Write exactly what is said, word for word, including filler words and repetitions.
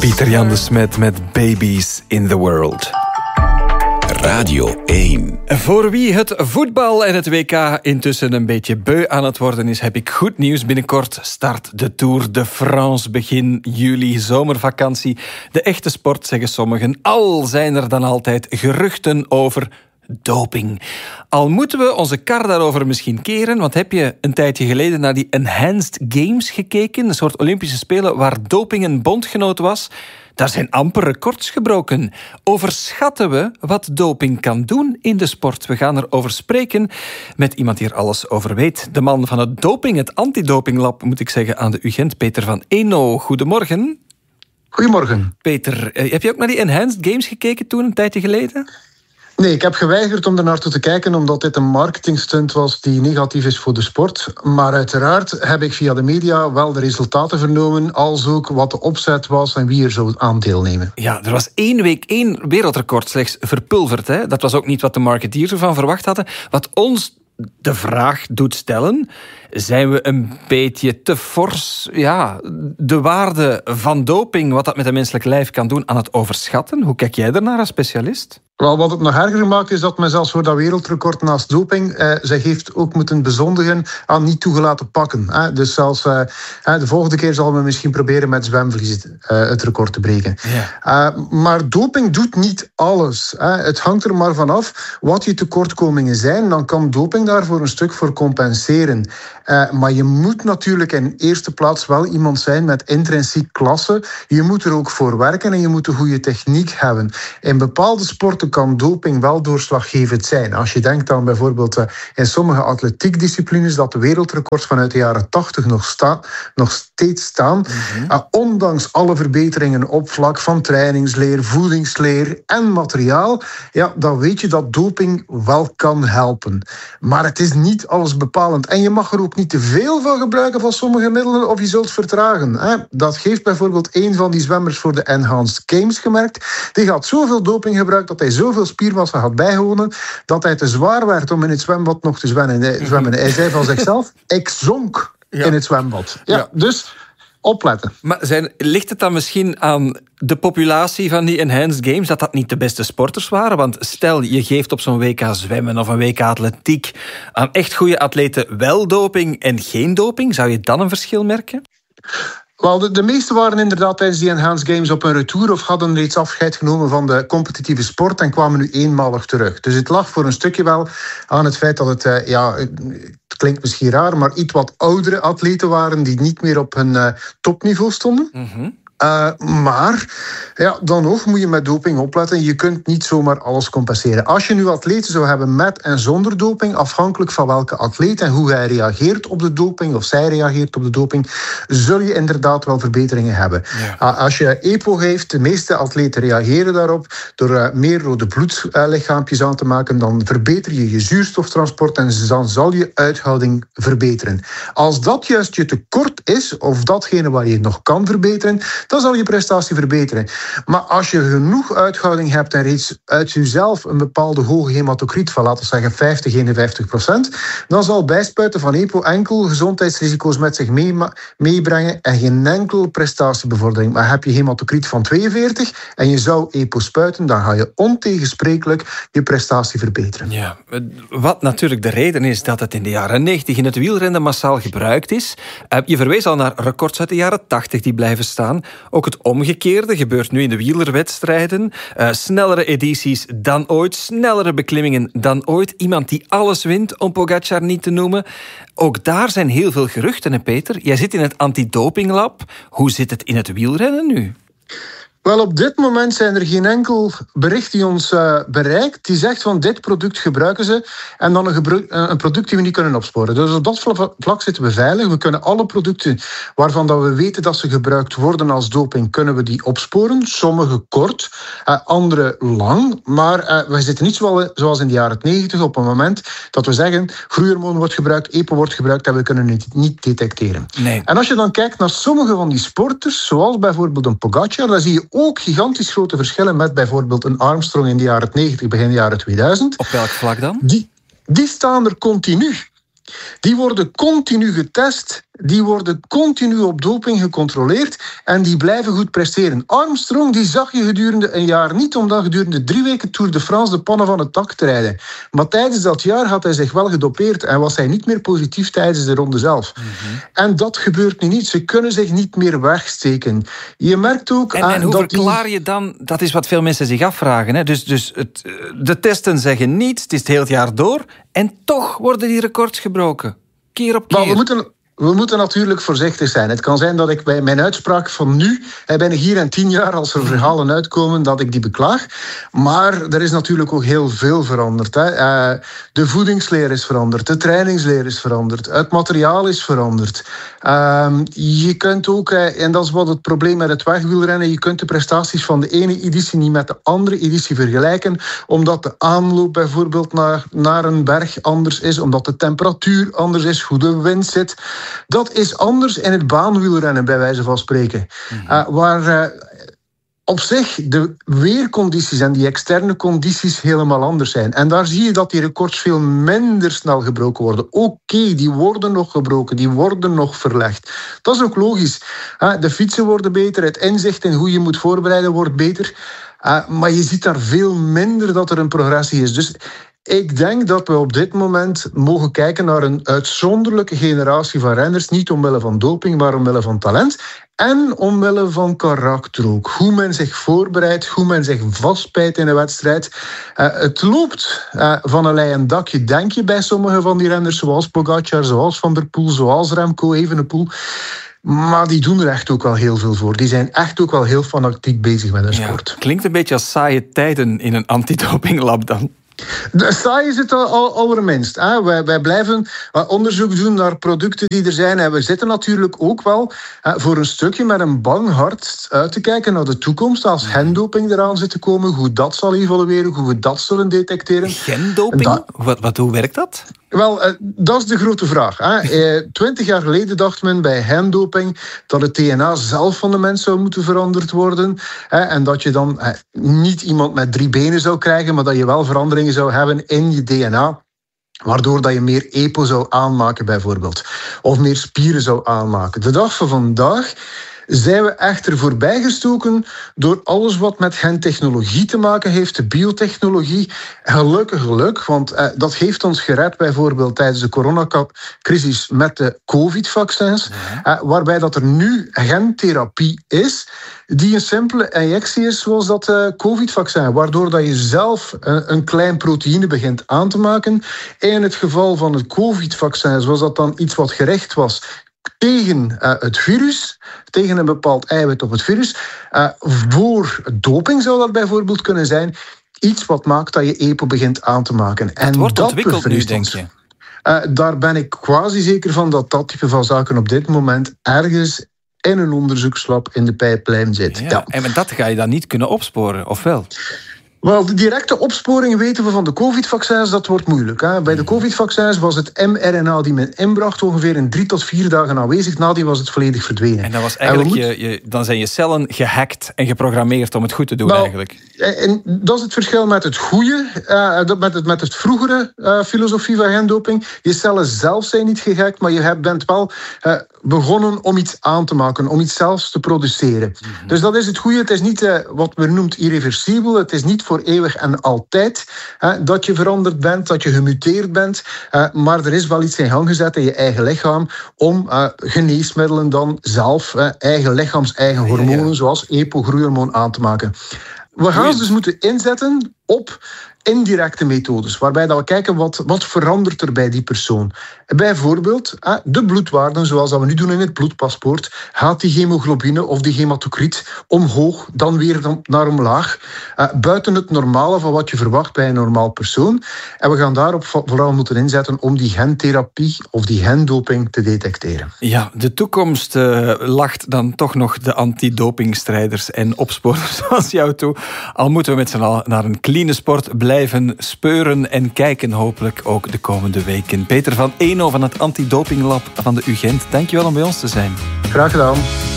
Pieter Jan de Smet met Babies in the World. Radio één. Voor wie het voetbal en het W K intussen een beetje beu aan het worden is, heb ik goed nieuws. Binnenkort start de Tour de France. Begin juli, zomervakantie. De echte sport, zeggen sommigen. Al zijn er dan altijd geruchten over doping. Al moeten we onze kar daarover misschien keren, want heb je een tijdje geleden naar die Enhanced Games gekeken, een soort Olympische Spelen waar doping een bondgenoot was? Daar zijn amper records gebroken. Overschatten we wat doping kan doen in de sport? We gaan erover spreken met iemand die er alles over weet. De man van het doping, het antidopinglab, moet ik zeggen, aan de U Gent, Peter van Eno. Goedemorgen. Goedemorgen. Peter, heb je ook naar die Enhanced Games gekeken toen, een tijdje geleden? Nee, ik heb geweigerd om er naartoe te kijken, omdat dit een marketingstunt was die negatief is voor de sport. Maar uiteraard heb ik via de media wel de resultaten vernomen, als ook wat de opzet was en wie er zou aan deelnemen. Ja, er was één week één wereldrecord slechts verpulverd. Hè? Dat was ook niet wat de marketeers ervan verwacht hadden. Wat ons de vraag doet stellen, zijn we een beetje te fors, ja, de waarde van doping, wat dat met een menselijk lijf kan doen, aan het overschatten? Hoe kijk jij ernaar als specialist? Wel, wat het nog erger maakt is dat men zelfs voor dat wereldrecord naast doping eh, zich heeft ook moeten bezondigen aan niet toegelaten pakken. Eh. Dus zelfs eh, de volgende keer zal men misschien proberen met zwemvlies eh, het record te breken. Ja. Uh, maar doping doet niet alles. Eh. Het hangt er maar vanaf wat je tekortkomingen zijn. Dan kan doping daarvoor een stuk voor compenseren. Uh, maar je moet natuurlijk in eerste plaats wel iemand zijn met intrinsiek klasse. Je moet er ook voor werken en je moet een goede techniek hebben. In bepaalde sporten kan doping wel doorslaggevend zijn. Als je denkt aan bijvoorbeeld uh, in sommige atletiekdisciplines dat de wereldrecords vanuit de jaren tachtig nog, sta, nog steeds staan. Mm-hmm. Uh, ondanks alle verbeteringen op vlak van trainingsleer, voedingsleer en materiaal, ja, dan weet je dat doping wel kan helpen. Maar het is niet alles bepalend. En je mag er ook niet te veel van gebruiken van sommige middelen of je zult vertragen. Hè. Dat heeft bijvoorbeeld een van die zwemmers voor de Enhanced Games gemerkt. Die had zoveel doping gebruikt dat hij zoveel spiermassa had bijgewonnen dat hij te zwaar werd om in het zwembad nog te zwemmen. Hij zei van zichzelf, ik zonk ja. in het zwembad. Ja, ja. Dus opletten. Maar zijn, ligt het dan misschien aan de populatie van die Enhanced Games, dat dat niet de beste sporters waren? Want stel, je geeft op zo'n W K zwemmen of een W K atletiek aan echt goede atleten wel doping en geen doping. Zou je dan een verschil merken? Wel, de, de meeste waren inderdaad tijdens die Enhanced Games op een retour of hadden reeds afscheid genomen van de competitieve sport en kwamen nu eenmalig terug. Dus het lag voor een stukje wel aan het feit dat het, uh, ja, het klinkt misschien raar, maar iets wat oudere atleten waren die niet meer op hun uh, topniveau stonden. Mm-hmm. Uh, maar ja, dan nog moet je met doping opletten. Je kunt niet zomaar alles compenseren. Als je nu atleten zou hebben met en zonder doping, afhankelijk van welke atleet en hoe hij reageert op de doping of zij reageert op de doping, zul je inderdaad wel verbeteringen hebben. Ja. Uh, als je E P O geeft, de meeste atleten reageren daarop door uh, meer rode bloedlichaampjes aan te maken, dan verbeter je je zuurstoftransport en dan zal je uithouding verbeteren. Als dat juist je tekort is, of datgene waar je nog kan verbeteren, dan zal je prestatie verbeteren. Maar als je genoeg uithouding hebt en reeds uit jezelf een bepaalde hoge hematocriet van, laten we zeggen, vijftig, eenenvijftig procent, dan zal bijspuiten van E P O enkel gezondheidsrisico's met zich mee, meebrengen en geen enkel prestatiebevordering. Maar heb je hematocriet van tweeënveertig en je zou E P O spuiten, dan ga je ontegensprekelijk je prestatie verbeteren. Ja, wat natuurlijk de reden is dat het in de jaren negentig in het wielrennen massaal gebruikt is. Je verwees al naar records uit de jaren tachtig die blijven staan. Ook het omgekeerde gebeurt nu in de wielerwedstrijden. Uh, snellere edities dan ooit, snellere beklimmingen dan ooit. Iemand die alles wint, om Pogacar niet te noemen. Ook daar zijn heel veel geruchten, hè Peter? Jij zit in het antidopinglab. Hoe zit het in het wielrennen nu? Wel, op dit moment zijn er geen enkel bericht die ons uh, bereikt die zegt van dit product gebruiken ze en dan een, gebru- een product die we niet kunnen opsporen. Dus op dat vlak zitten we veilig. We kunnen alle producten waarvan dat we weten dat ze gebruikt worden als doping, kunnen we die opsporen. Sommige kort, uh, andere lang. Maar uh, we zitten niet zoals in de jaren negentig op een moment dat we zeggen groeihormoon wordt gebruikt, E P O wordt gebruikt en we kunnen het niet detecteren. Nee. En als je dan kijkt naar sommige van die sporters, zoals bijvoorbeeld een Pogacar, dan zie je ook gigantisch grote verschillen met bijvoorbeeld een Armstrong in de jaren negentig, begin jaren tweeduizend. Op welk vlak dan? Die, die staan er continu. Die worden continu getest die worden continu op doping gecontroleerd en die blijven goed presteren. Armstrong, die zag je gedurende een jaar niet, omdat gedurende drie weken Tour de France de pannen van het dak te rijden. Maar tijdens dat jaar had hij zich wel gedopeerd en was hij niet meer positief tijdens de ronde zelf. Mm-hmm. En dat gebeurt nu niet. Ze kunnen zich niet meer wegsteken. Je merkt ook... En, en hoe dat verklaar die... je dan... Dat is wat veel mensen zich afvragen. Hè? Dus, dus het, de testen zeggen niets, het is het heel jaar door, en toch worden die records gebroken. Keer op keer. Maar we moeten... We moeten natuurlijk voorzichtig zijn. Het kan zijn dat ik bij mijn uitspraak van nu, ben ik hier in tien jaar als er verhalen uitkomen, dat ik die beklaag. Maar er is natuurlijk ook heel veel veranderd. Hè. De voedingsleer is veranderd, de trainingsleer is veranderd, het materiaal is veranderd. Je kunt ook, en dat is wat het probleem met het wegwielrennen, je kunt de prestaties van de ene editie niet met de andere editie vergelijken, omdat de aanloop bijvoorbeeld naar, naar een berg anders is, omdat de temperatuur anders is, hoe de wind zit. Dat is anders in het baanwielrennen, bij wijze van spreken. Mm-hmm. Uh, waar uh, op zich de weercondities en die externe condities helemaal anders zijn. En daar zie je dat die records veel minder snel gebroken worden. Oké, okay, die worden nog gebroken, die worden nog verlegd. Dat is ook logisch. Uh, de fietsen worden beter, het inzicht in hoe je moet voorbereiden wordt beter. Uh, maar je ziet daar veel minder dat er een progressie is. Dus ik denk dat we op dit moment mogen kijken naar een uitzonderlijke generatie van renners. Niet omwille van doping, maar omwille van talent. En omwille van karakter ook. Hoe men zich voorbereidt, hoe men zich vastbijt in een wedstrijd. Uh, het loopt uh, van een leien dakje, denk je, bij sommige van die renners. Zoals Pogacar, zoals Van der Poel, zoals Remco Evenepoel. Maar die doen er echt ook wel heel veel voor. Die zijn echt ook wel heel fanatiek bezig met hun sport. Ja, klinkt een beetje als saaie tijden in een antidopinglab dan. De saai is het al, al, allerminst. Hè. Wij, wij blijven onderzoek doen naar producten die er zijn. En we zitten natuurlijk ook wel hè, voor een stukje met een bang hart uit te kijken naar de toekomst. Als gendoping eraan zit te komen, hoe dat zal evolueren, hoe we dat zullen detecteren. Gendoping? Da- wat, wat, hoe werkt dat? Wel, uh, dat is de grote vraag. Twintig uh, jaar geleden dacht men bij gendoping dat het D N A zelf van de mens zou moeten veranderd worden. Hè, en dat je dan uh, niet iemand met drie benen zou krijgen, maar dat je wel veranderingen zou hebben in je D N A. Waardoor dat je meer E P O zou aanmaken bijvoorbeeld. Of meer spieren zou aanmaken. De dag van vandaag zijn we echter voorbijgestoken door alles wat met gentechnologie te maken heeft, de biotechnologie. Gelukkig geluk, want eh, dat heeft ons gered bijvoorbeeld tijdens de coronacrisis met de covid-vaccins, ja. eh, waarbij dat er nu gentherapie is, die een simpele injectie is zoals dat uh, covid-vaccin, waardoor dat je zelf uh, een klein proteïne begint aan te maken. In het geval van het covid-vaccin, zoals dat dan iets wat gericht was tegen uh, het virus, tegen een bepaald eiwit op het virus. Uh, voor doping zou dat bijvoorbeeld kunnen zijn. Iets wat maakt dat je E P O begint aan te maken. Dat en wordt dat ontwikkeld nu, denk je? Uh, daar ben ik quasi zeker van dat dat type van zaken op dit moment ergens in een onderzoekslab in de pijplijn zit. Ja, ja. En dat ga je dan niet kunnen opsporen, of wel? Wel, de directe opsporing weten we van de covid-vaccins, dat wordt moeilijk. Hè. Bij de covid-vaccins was het mRNA die men inbracht ongeveer in drie tot vier dagen aanwezig. Nadien was het volledig verdwenen. En, dat was eigenlijk en moeten... je, je, dan zijn je cellen gehackt en geprogrammeerd om het goed te doen, nou, eigenlijk. En dat is het verschil met het goede, uh, met, het, met het vroegere uh, filosofie van gendoping. Je cellen zelf zijn niet gehackt, maar je bent wel uh, begonnen om iets aan te maken, om iets zelfs te produceren. Mm-hmm. Dus dat is het goede. Het is niet uh, wat men noemt irreversibel. Het is niet voor eeuwig en altijd hè, dat je veranderd bent, dat je gemuteerd bent. Uh, maar er is wel iets in gang gezet in je eigen lichaam om uh, geneesmiddelen dan zelf, uh, eigen lichaams, eigen hormonen, ja, ja. zoals E P O, groeihormoon aan te maken. We gaan ze dus moeten inzetten op indirecte methodes, waarbij dat we kijken wat, wat verandert er bij die persoon. Bijvoorbeeld de bloedwaarden, zoals dat we nu doen in het bloedpaspoort. Gaat die hemoglobine of die hematocriet omhoog, dan weer naar omlaag. Uh, buiten het normale van wat je verwacht bij een normaal persoon. En we gaan daarop vooral moeten inzetten om die gentherapie of die gendoping te detecteren. Ja, de toekomst uh, lacht dan toch nog de antidopingstrijders en opsporers zoals jou toe. Al moeten we met z'n allen naar een clean sport blijven speuren en kijken, hopelijk ook de komende weken. Peter van Eno van het Antidopinglab van de U Gent, dankjewel om bij ons te zijn. Graag gedaan.